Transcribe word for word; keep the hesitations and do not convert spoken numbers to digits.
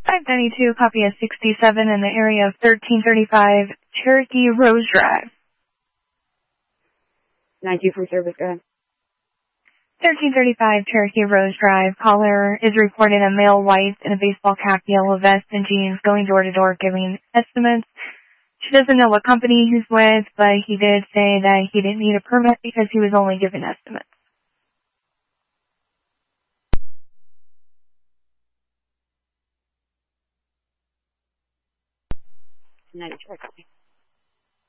five ninety-two, copy of sixty-seven in the area of thirteen thirty-five Cherokee Rose Drive. ninety-two for service, go ahead. thirteen thirty-five Cherokee Rose Drive. Caller is reporting a male white in a baseball cap, yellow vest, and jeans going door to door giving estimates. She doesn't know what company he's with, but he did say that he didn't need a permit because he was only giving estimates. ninety-two, copy.